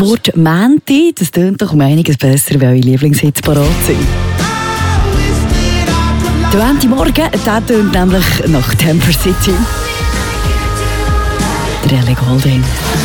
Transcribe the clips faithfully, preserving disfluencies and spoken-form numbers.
Wort «Mänti», das tönt doch um einiges besser, weil eure Lieblingshits parat sind. Der Mänti-Morgen, der tönt nämlich nach Temper City. Der Ellie Goulding.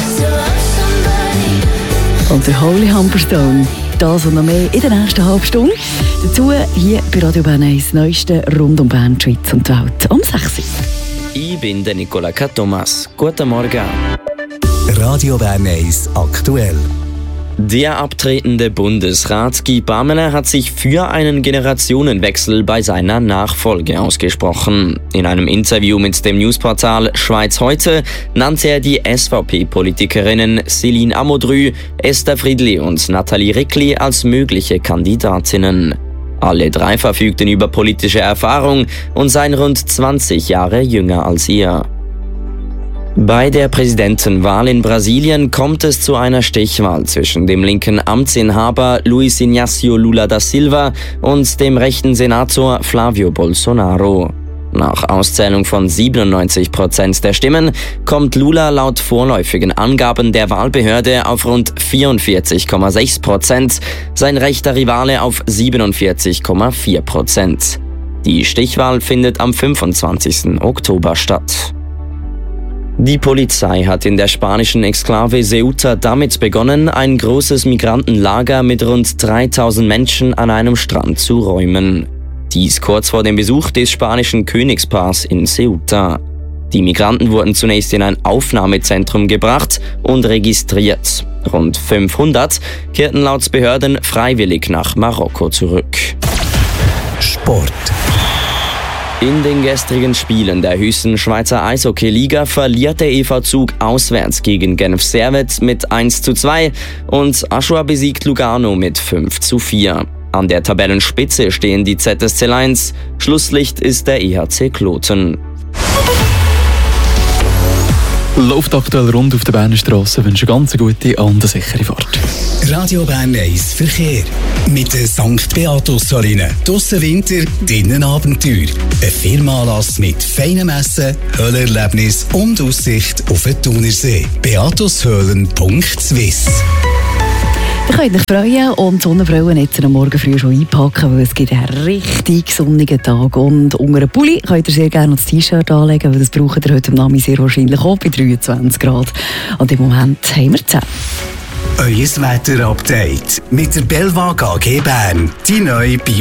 Und der Holy Humberstone. Das und noch mehr in der nächsten halben Stunde. Dazu hier bei Radio Bern eins, das Neueste rund um Bern, die Schweiz und die Welt. Um sechs Uhr. Ich bin der Nicola Thomas. Guten Morgen. Radio Bern eins aktuell. Der abtretende Bundesrat Guy Parmelin hat sich für einen Generationenwechsel bei seiner Nachfolge ausgesprochen. In einem Interview mit dem Newsportal Schweiz heute nannte er die S V P-Politikerinnen Céline Amodrü, Esther Friedli und Nathalie Rickli als mögliche Kandidatinnen. Alle drei verfügten über politische Erfahrung und seien rund zwanzig Jahre jünger als ihr. Bei der Präsidentenwahl in Brasilien kommt es zu einer Stichwahl zwischen dem linken Amtsinhaber Luiz Inácio Lula da Silva und dem rechten Senator Flávio Bolsonaro. Nach Auszählung von siebenundneunzig Prozent der Stimmen kommt Lula laut vorläufigen Angaben der Wahlbehörde auf rund vierundvierzig Komma sechs Prozent, sein rechter Rivale auf siebenundvierzig Komma vier Prozent. Die Stichwahl findet am fünfundzwanzigsten Oktober statt. Die Polizei hat in der spanischen Exklave Ceuta damit begonnen, ein großes Migrantenlager mit rund dreitausend Menschen an einem Strand zu räumen. Dies kurz vor dem Besuch des spanischen Königspaars in Ceuta. Die Migranten wurden zunächst in ein Aufnahmezentrum gebracht und registriert. Rund fünfhundert kehrten laut Behörden freiwillig nach Marokko zurück. Sport. In den gestrigen Spielen der höchsten Schweizer Eishockey-Liga verliert der E V Zug auswärts gegen Genf Servette mit eins zu zwei und Aschua besiegt Lugano mit fünf zu vier. An der Tabellenspitze stehen die Z S C Lions, Schlusslicht ist der E H C Kloten. Läuft aktuell rund auf der Berner Strasse, wünsche eine ganz gute und eine sichere Fahrt. Radio Bern eins Verkehr. Mit der Sankt Beatus-Saline. Draussen Winter, drinnen Abenteuer. Ein Firmenanlass mit feinem Essen, Höhlerlebnis und Aussicht auf den Thunersee. beatushöhlen punkt swiss. Ihr könnt euch freuen und die Sonnenbrillen jetzt am Morgen früh schon einpacken, weil es gibt einen richtig sonnigen Tag. Und unter einem Pulli könnt ihr sehr gerne das T-Shirt anlegen, weil das braucht ihr heute am Nachmittag sehr wahrscheinlich auch bei dreiundzwanzig Grad. Und im Moment haben wir zehn. Euer Wetter-Update mit der Belvag A G Bern. Die neue Bio